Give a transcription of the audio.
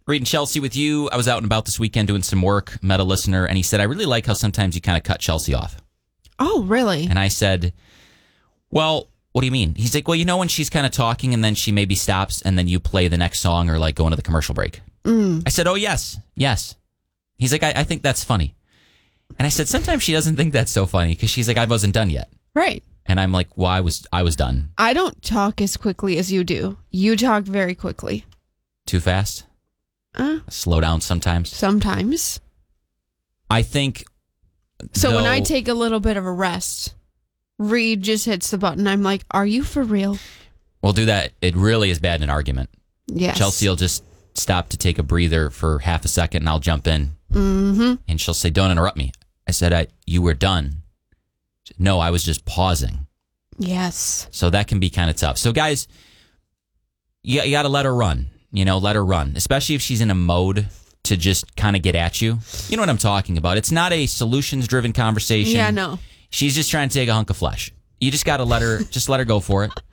Reading Chelsea with you. I was out and about this weekend doing some work, met a listener, and he said, I really like how sometimes you kind of cut Chelsea off. Oh, really? And I said, well, what do you mean? He's like, well, when she's kind of talking and then she maybe stops and then you play the next song or like go into the commercial break. I said, oh, yes. He's like, I think that's funny. And I said, sometimes she doesn't think that's so funny because she's like, I wasn't done yet. Right. And I'm like, well, I was done. I don't talk as quickly as you do. You talk very quickly. Too fast? Slow down sometimes? Sometimes. I think... So when I take a little bit of a rest, Reed just hits the button. I'm like, are you for real? We'll do that. It really is bad in an argument. Yes. Chelsea will just stop to take a breather for half a second and I'll jump in. Mm-hmm. And she'll say, don't interrupt me. I said, you were done. No, I was just pausing. Yes. So that can be kind of tough. So guys, you got to let her run. Let her run. Especially if she's in a mode to just kind of get at you. You know what I'm talking about. It's not a solutions-driven conversation. Yeah, no. She's just trying to take a hunk of flesh. You just got to let her go for it.